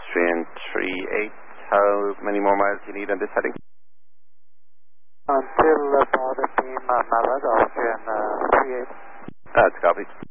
Austrian 38, how many more miles do you need on this heading? Until about the team Mavad, Austrian 38. That's copied.